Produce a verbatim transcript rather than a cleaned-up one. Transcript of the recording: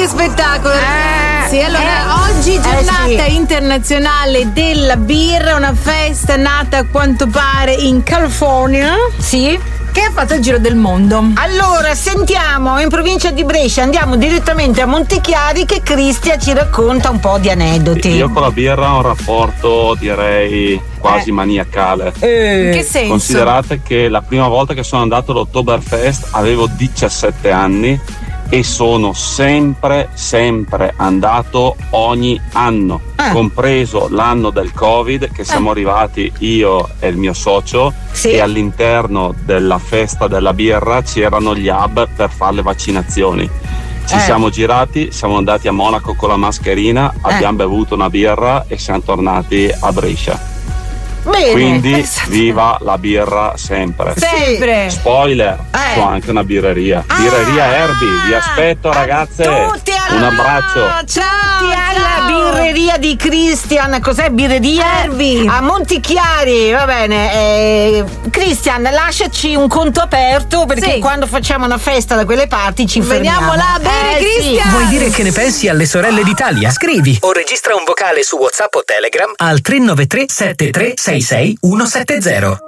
che spettacolo, ragazzi. Eh, allora, eh, oggi giornata eh, sì. internazionale della birra, una festa nata a quanto pare in California. Sì. Che ha fatto il giro del mondo. Allora, sentiamo, in provincia di Brescia andiamo direttamente a Montechiari che Cristia ci racconta un po' di aneddoti. Io con la birra ho un rapporto, direi, quasi Eh. maniacale. Eh. In che senso? Considerate che la prima volta che sono andato all'Oktoberfest avevo diciassette anni e sono sempre, sempre andato ogni anno, Ah. compreso l'anno del Covid, che siamo arrivati io e il mio socio, Sì. e all'interno della festa della birra c'erano gli hub per fare le vaccinazioni. Ci Eh. siamo girati, siamo andati a Monaco con la mascherina, abbiamo bevuto una birra e siamo tornati a Brescia. Bene. Quindi Esatto. viva la birra sempre. Sempre. Spoiler, Eh. so anche una birreria. Ah. Birreria Erbi, vi aspetto ragazze. Tutti alla- Un abbraccio. Ciao, Tutti alla ciao. birreria di Christian. Cos'è birreria? Erbi. A Montichiari, va bene. Eh, Christian, lasciaci un conto aperto perché Sì. quando facciamo una festa da quelle parti ci fermiamo. Veniamo là, bene, Eh, sì. Christian. Vuoi dire che ne pensi alle sorelle d'Italia? Scrivi o registra un vocale su WhatsApp o Telegram al tre nove tre sette tre sei sei uno sette zero.